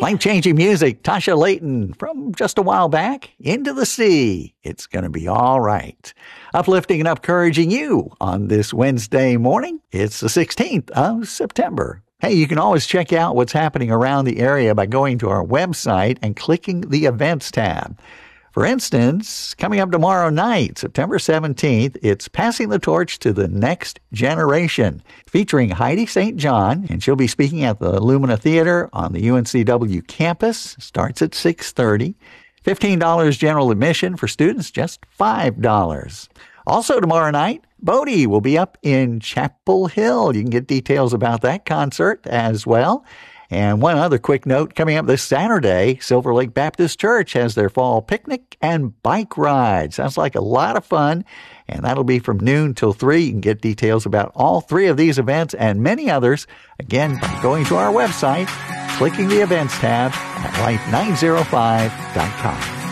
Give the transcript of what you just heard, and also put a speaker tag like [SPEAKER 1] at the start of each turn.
[SPEAKER 1] Life-changing music, Tasha Layton from just a while back, Into the Sea. It's going to be all right. Uplifting and encouraging you on this Wednesday morning. It's the 16th of September. Hey, you can always check out what's happening around the area by going to our website and clicking the Events tab. For instance, coming up tomorrow night, September 17th, it's Passing the Torch to the Next Generation, featuring Heidi St. John, and she'll be speaking at the Lumina Theater on the UNCW campus. Starts at 6:30. $15 general admission for students, just $5. Also tomorrow night, Bodie will be up in Chapel Hill. You can get details about that concert as well. And one other quick note, coming up this Saturday, Silver Lake Baptist Church has their fall picnic and bike ride. Sounds like a lot of fun, and that'll be from noon till 3. You can get details about all 3 of these events and many others, again, by going to our website, clicking the Events tab at life905.com.